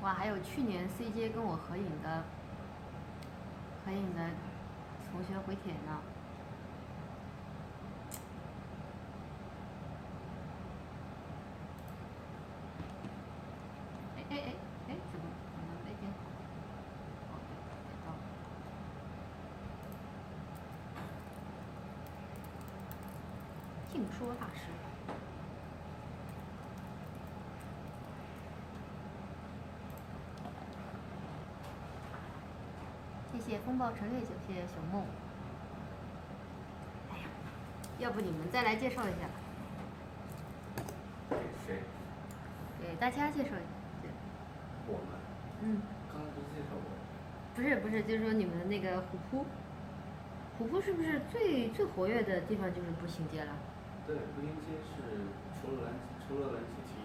哇，还有去年 CJ 跟我合影的同学回帖呢。哎，怎么没点好？哦，对，点到了。净说大师。谢谢风暴陈烈酒，谢谢熊梦。哎呀，要不你们再来介绍一下吧？ 给谁？ 给大家介绍一下。 我们。刚刚不是介绍过？ 不是，就是说你们的那个虎扑是不是最活跃的地方就是步行街了？ 对，步行街是除了蓝旗